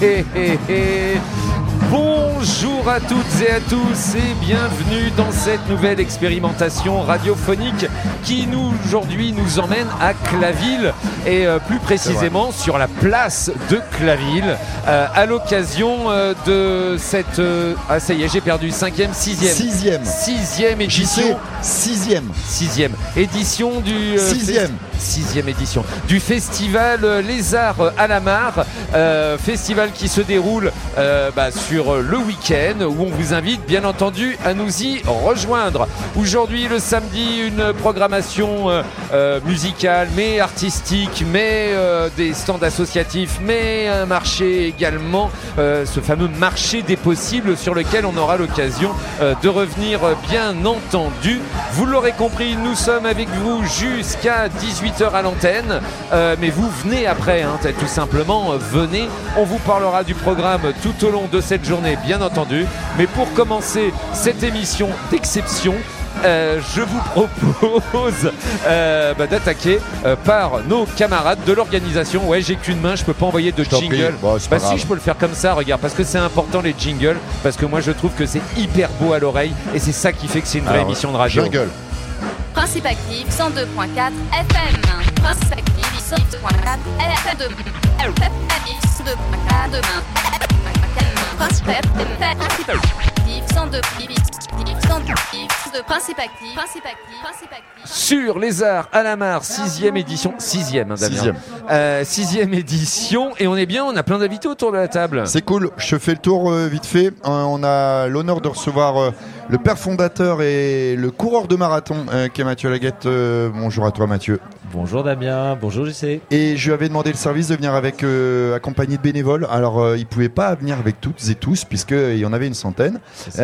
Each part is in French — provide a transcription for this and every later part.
Bonjour à toutes et à tous et bienvenue dans cette nouvelle expérimentation radiophonique qui aujourd'hui nous emmène à Claville et plus précisément sur la place de Claville à l'occasion de cette... ah ça y est, j'ai perdu, sixième édition. Sixième édition du... Sixième édition du festival Les Arts à la Mare, festival qui se déroule sur le week-end où on vous invite bien entendu à nous y rejoindre. Aujourd'hui le samedi, une programmation musicale mais artistique, mais des stands associatifs, mais un marché également, ce fameux marché des possibles sur lequel on aura l'occasion de revenir bien entendu. Vous l'aurez compris, nous sommes avec vous jusqu'à 18h à l'antenne, mais vous venez après, tout simplement, venez. On vous parlera du programme tout au long de cette journée, bien entendu. Mais pour commencer cette émission d'exception, je vous propose d'attaquer par nos camarades de l'organisation. Ouais, j'ai qu'une main, je peux pas envoyer de jingle. Si, je peux le faire comme ça, regarde, parce que c'est important les jingles, parce que moi je trouve que c'est hyper beau à l'oreille et c'est ça qui fait que c'est une vraie émission de radio. Jingle. Principe actif 102.4 FM. Principe actif 102.4 FM. Principe actif. Sur Les Arts à la Mare, sixième édition. Sixième édition. Et on est bien, on a plein d'invités autour de la table. C'est cool, je fais le tour vite fait. On a l'honneur de recevoir le père fondateur et le coureur de marathon qui est Mathieu Laguette. Bonjour à toi Mathieu. Bonjour Damien, bonjour JC. Et je lui avais demandé le service de venir avec accompagné de bénévoles. Alors il pouvait pas venir avec toutes et tous puisqu'il y en avait une centaine.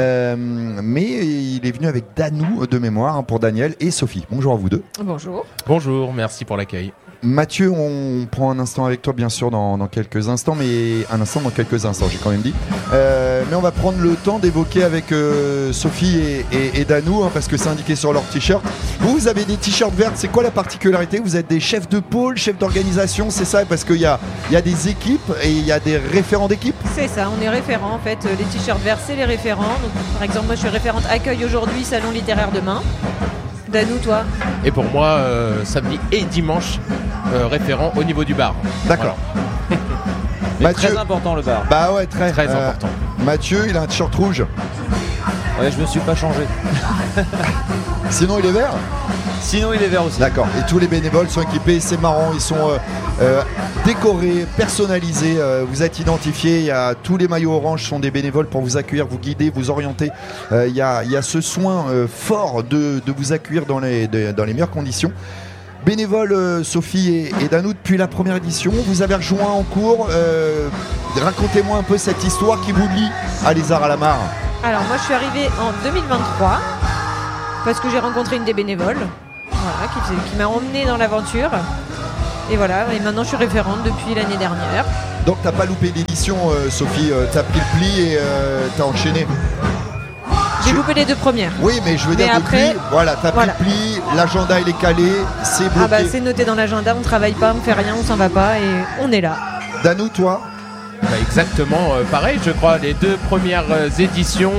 Mais il est venu avec Danou de mémoire pour Daniel et Sophie. Bonjour à vous deux. Bonjour. Bonjour, merci pour l'accueil. Mathieu, on prend un instant avec toi bien sûr dans quelques instants, mais j'ai quand même dit. Mais on va prendre le temps d'évoquer avec Sophie et Danou parce que c'est indiqué sur leur t-shirt. Vous avez des t-shirts verts, c'est quoi la particularité? Vous êtes des chefs de pôle, chefs d'organisation, c'est ça? Parce qu'il y a des équipes et il y a des référents d'équipe. C'est ça, on est référents en fait. Les t-shirts verts, c'est les référents. Donc, par exemple, moi je suis référente accueil aujourd'hui, salon littéraire demain. Danou, toi? Et pour moi, samedi et dimanche, référent au niveau du bar. D'accord. Voilà. Mathieu, très important le bar. Bah ouais, très important. Mathieu, il a un t-shirt rouge. Ouais, je me suis pas changé. Sinon, il est vert? Sinon, il est vert aussi. D'accord. Et tous les bénévoles sont équipés, c'est marrant, ils sont décorés, personnalisés. Vous êtes identifiés. Il y a tous les maillots orange sont des bénévoles pour vous accueillir, vous guider, vous orienter. Il y a ce soin fort de vous accueillir dans les meilleures conditions. Bénévole Sophie et Danou, depuis la première édition, vous avez rejoint en cours. Racontez-moi un peu cette histoire qui vous lie à Les Arts à la Mare. Alors moi je suis arrivée en 2023 parce que j'ai rencontré une des bénévoles qui m'a emmenée dans l'aventure. Et voilà, et maintenant je suis référente depuis l'année dernière. Donc t'as pas loupé l'édition Sophie, t'as pris le pli et t'as enchaîné. J'ai loupé les deux premières. Oui, mais je veux dire après, depuis, voilà, t'as pris le pli, l'agenda il est calé, c'est bloqué. C'est noté dans l'agenda, on travaille pas, on fait rien, on s'en va pas et on est là. Danou, toi? Exactement pareil, je crois. Les deux premières éditions,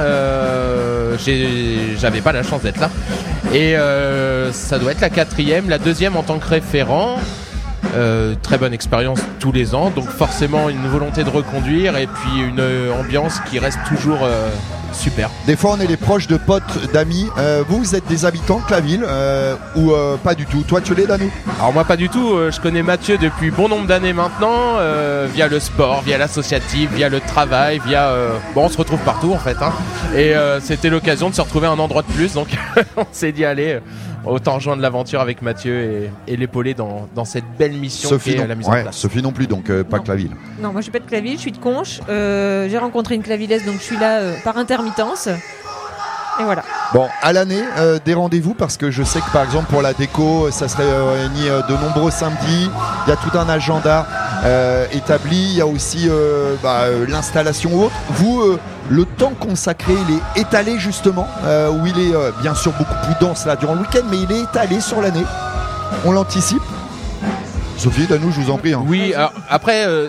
j'avais pas la chance d'être là. Et ça doit être la quatrième, la deuxième en tant que référent. Très bonne expérience tous les ans, donc forcément une volonté de reconduire et puis une ambiance qui reste toujours super. Des fois on est les proches de potes, d'amis. Vous êtes des habitants de Claville ou pas du tout? Toi tu l'es, Danou? Alors moi pas du tout, je connais Mathieu depuis bon nombre d'années maintenant, via le sport, via l'associatif, via le travail, on se retrouve partout en fait, et c'était l'occasion de se retrouver à un endroit de plus, donc on s'est dit allez, autant rejoindre l'aventure avec Mathieu et l'épauler dans cette belle mission Sophie qui est la mise en place. Sophie non plus, donc pas Claville. Non, moi je suis pas de Claville, je suis de Conches. J'ai rencontré une Clavillaise, donc je suis là par intermittence. Et voilà. Bon, à l'année, des rendez-vous, parce que je sais que par exemple pour la déco, ça serait réuni de nombreux samedis. Il y a tout un agenda établi. Il y a aussi l'installation ou autre. Vous, le temps consacré, il est étalé justement, où il est bien sûr beaucoup plus dense là durant le week-end, mais il est étalé sur l'année. On l'anticipe. Sophie, Danou, je vous en prie. Oui, alors, après,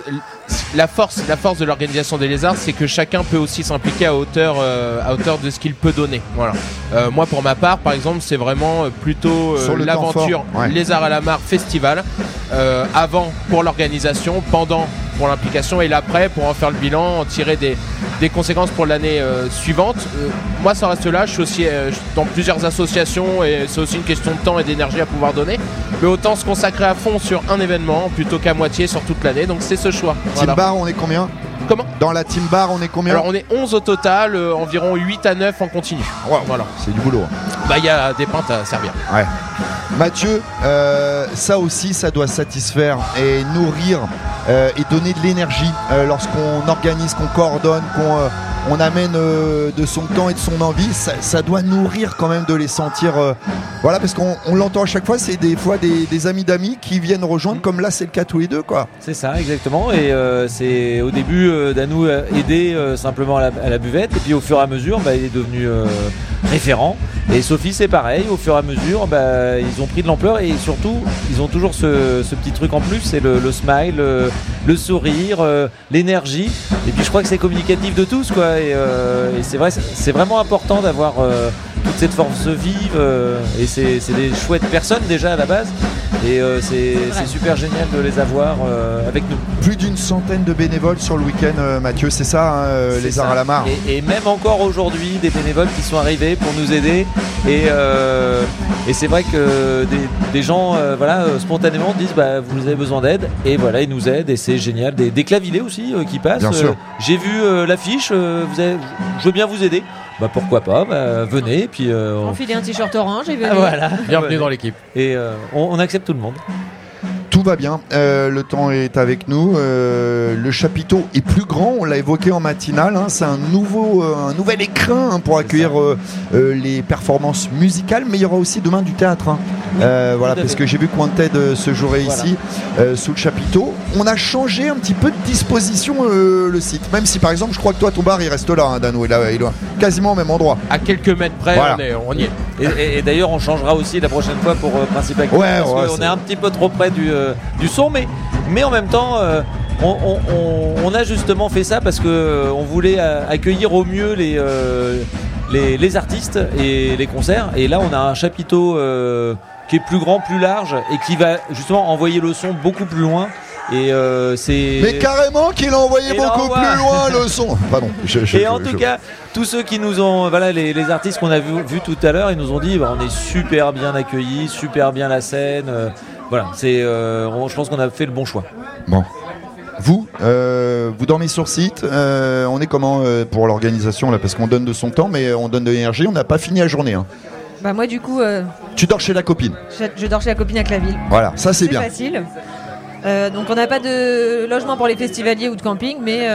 la force de l'organisation des Lézards, c'est que chacun peut aussi s'impliquer à hauteur de ce qu'il peut donner. Voilà. Moi, pour ma part, par exemple, c'est vraiment plutôt l'aventure Lézards à la Mare Festival. Avant pour l'organisation, pendant pour l'implication et l'après pour en faire le bilan, en tirer des conséquences pour l'année suivante. Moi, ça reste là. Je suis aussi dans plusieurs associations et c'est aussi une question de temps et d'énergie à pouvoir donner. Mais autant se consacrer à fond sur un événement plutôt qu'à moitié sur toute l'année. Donc c'est ce choix. Team Bar, on est combien ? Comment ? Dans la Team Bar, on est combien ? Alors on est 11 au total, environ 8 à 9 en continu. Wow. Voilà. C'est du boulot. Bah il y a des pintes à servir. Ouais. Mathieu, ça aussi, ça doit satisfaire et nourrir et donner de l'énergie lorsqu'on organise, qu'on coordonne, qu'on amène de son temps et de son envie. Ça doit nourrir quand même de les sentir. Voilà, parce qu'on l'entend à chaque fois, c'est des fois des amis d'amis qui viennent rejoindre, comme là c'est le cas tous les deux, quoi. C'est ça, exactement. Et c'est au début Danou aidé simplement à la buvette, et puis au fur et à mesure, il est devenu référent. Et Sophie, c'est pareil, au fur et à mesure, ils ont pris de l'ampleur et surtout, ils ont toujours ce petit truc en plus, c'est le smile, le sourire, l'énergie. Et puis je crois que c'est communicatif de tous, quoi. Et c'est vrai, c'est vraiment important d'avoir toute cette force vive. Et c'est des chouettes personnes déjà à la base. Et c'est super génial de les avoir avec nous. Plus d'une centaine de bénévoles sur le week-end, Mathieu, c'est ça, hein, Lézards à la Mare. Et même encore aujourd'hui, des bénévoles qui sont arrivés pour nous aider. Et c'est vrai que des gens spontanément disent vous avez besoin d'aide. Et voilà, ils nous aident et c'est génial. Des clavilés aussi qui passent. Bien sûr. J'ai vu l'affiche, je veux bien vous aider. Pourquoi pas, venez et puis on file un t-shirt orange et venez. Voilà. Bienvenue dans l'équipe. Et on accepte tout le monde. Tout va bien, le temps est avec nous, le chapiteau est plus grand, on l'a évoqué en matinale, hein, c'est un nouvel écrin pour accueillir les performances musicales, mais il y aura aussi demain du théâtre, hein. Voilà, parce que j'ai vu que Wanted se jouerait ici sous le chapiteau. On a changé un petit peu de disposition le site, même si par exemple je crois que toi ton bar il reste là, hein, Danou, il est quasiment au même endroit. À quelques mètres près, voilà. on y est. Et d'ailleurs on changera aussi la prochaine fois pour Principe Actif, parce qu'on est un petit peu trop près du son, mais en même temps on a justement fait ça parce que on voulait accueillir au mieux les artistes et les concerts, et là on a un chapiteau qui est plus grand, plus large et qui va justement envoyer le son beaucoup plus loin. Et c'est. Mais carrément qu'il a envoyé beaucoup plus loin le son. Pardon. En tout cas, tous ceux qui nous ont, les artistes qu'on a vu tout à l'heure, ils nous ont dit, on est super bien accueillis, super bien la scène. Je pense qu'on a fait le bon choix. Bon. Vous dormez sur site. On est comment pour l'organisation là, parce qu'on donne de son temps, mais on donne de l'énergie. On n'a pas fini la journée. Hein. Moi du coup. Tu dors chez la copine. Je dors chez la copine à Claville. Voilà, ça c'est bien. C'est facile. Donc on n'a pas de logement pour les festivaliers ou de camping, mais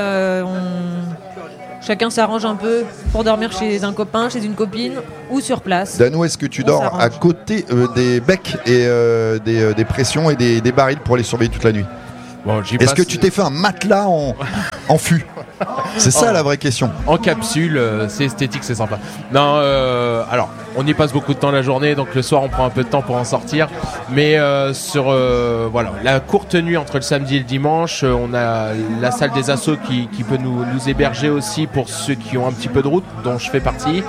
chacun s'arrange un peu pour dormir chez un copain, chez une copine ou sur place. Danou, est-ce que tu dors à côté des becs et des pressions et des barils pour les surveiller toute la nuit ? Est-ce que tu t'es fait un matelas en fût ? C'est ça la vraie question. En capsule, c'est esthétique, c'est sympa. Non, alors on y passe beaucoup de temps la journée, donc le soir on prend un peu de temps pour en sortir. Mais sur la courte nuit entre le samedi et le dimanche, on a la salle des assos qui peut nous héberger aussi pour ceux qui ont un petit peu de route, dont je fais partie.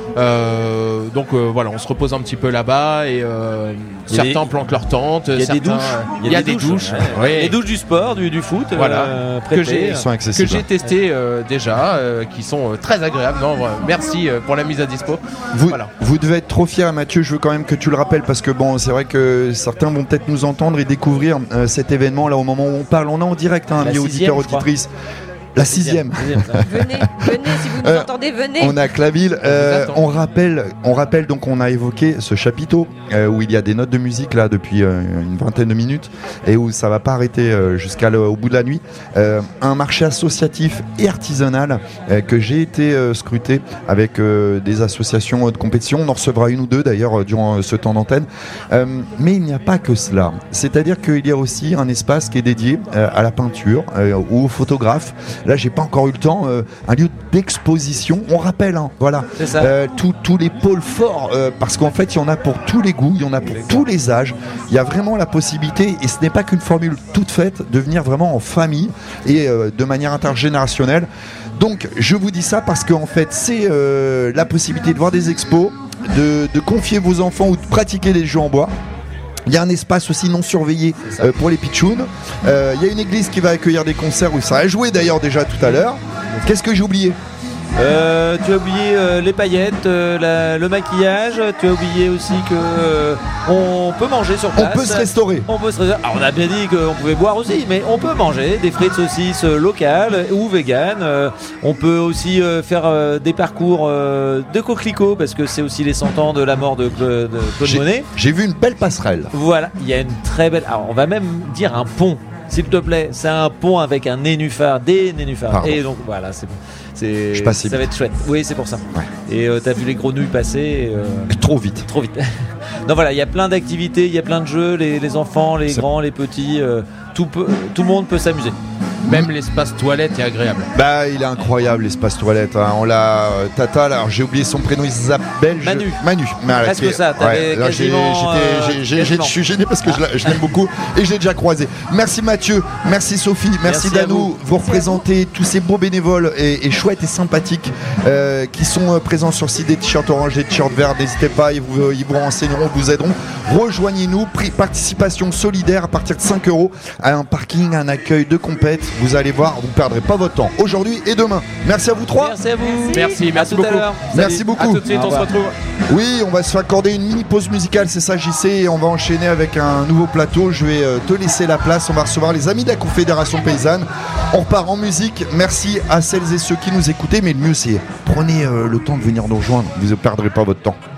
On se repose un petit peu là-bas et certains planquent leur tente. Il y a des douches. Il y a des douches. Les douches du sport, du foot. Que j'ai testé déjà, qui sont très agréables. Merci pour la mise à dispo. Vous devez être trop fiers, Mathieu. Je veux quand même que tu le rappelles parce que c'est vrai que certains vont peut-être nous entendre et découvrir cet événement là au moment où on parle. On est en direct, amis auditeurs, auditrices. La 6e. Venez, si vous nous entendez, venez. On est à Claville. On rappelle donc, on a évoqué ce chapiteau où il y a des notes de musique là depuis une vingtaine de minutes et où ça va pas arrêter jusqu'au bout de la nuit. Un marché associatif et artisanal que j'ai été scruté avec des associations de compétition. On en recevra une ou deux d'ailleurs durant ce temps d'antenne. Mais il n'y a pas que cela. C'est-à-dire qu'il y a aussi un espace qui est dédié à la peinture ou aux photographes. Là, j'ai pas encore eu le temps. Un lieu d'exposition. On rappelle, hein, voilà. C'est ça. Tous les pôles forts, parce qu'en fait, il y en a pour tous les goûts, il y en a pour tous les âges. Il y a vraiment la possibilité, et ce n'est pas qu'une formule toute faite, de venir vraiment en famille et de manière intergénérationnelle. Donc, je vous dis ça parce qu'en fait, c'est la possibilité de voir des expos, de confier vos enfants ou de pratiquer des jeux en bois. Il y a un espace aussi non surveillé pour les pitchouns. Il y a une église qui va accueillir des concerts où ça a joué d'ailleurs déjà tout à l'heure. Qu'est-ce que j'ai oublié ? Tu as oublié les paillettes, le maquillage. Tu as oublié aussi que on peut manger sur place. On peut se restaurer. Alors, on a bien dit qu'on pouvait boire aussi, mais on peut manger des frites saucisses locales ou véganes. On peut aussi faire des parcours de coquelicots parce que c'est aussi les 100 ans de la mort de Claude Monet. J'ai vu une belle passerelle. Voilà, il y a une très belle. Alors, on va même dire un pont. S'il te plaît, c'est un pont avec un nénuphar, des nénuphars. Pardon. Et donc voilà, c'est bon. Ça va être chouette. Oui, c'est pour ça. Ouais. Et t'as vu les grenouilles passer Trop vite. Trop vite. Non, voilà, il y a plein d'activités, il y a plein de jeux, les enfants, les grands, les petits, tout le monde peut s'amuser. Même l'espace toilette est agréable. Bah, il est incroyable l'espace toilette. Hein. On l'a Tata. Alors j'ai oublié son prénom, Isabelle. Manu. Presque ça. T'avais quasiment. Je suis gêné parce que je l'aime beaucoup et je l'ai déjà croisé. Merci Mathieu, merci Sophie, merci Danou. Vous représentez tous ces beaux bénévoles et chouettes et sympathiques qui sont présents sur le site des t-shirts orange, des t-shirts verts. N'hésitez pas, ils vous renseigneront, vous aideront. Rejoignez-nous. Participation solidaire à partir de 5 € à un parking, un accueil de compète. Vous allez voir, vous ne perdrez pas votre temps aujourd'hui et demain. Merci à vous trois. Merci à vous. Merci beaucoup. Merci beaucoup. À tout de suite, on se retrouve. Oui, on va se accorder une mini pause musicale, c'est ça JC, et on va enchaîner avec un nouveau plateau. Je vais te laisser la place, on va recevoir les amis de la Confédération Paysanne. On repart en musique. Merci à celles et ceux qui nous écoutaient, mais le mieux c'est prenez le temps de venir nous rejoindre, vous ne perdrez pas votre temps.